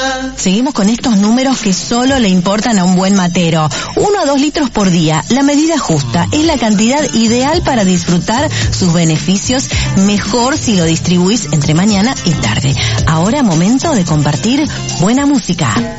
Seguimos con estos números que solo le importan a un buen matero. 1 a 2 litros por día, la medida justa, es la cantidad ideal para disfrutar sus beneficios, mejor si lo distribuís entre mañana y tarde. Ahora momento de compartir buena música.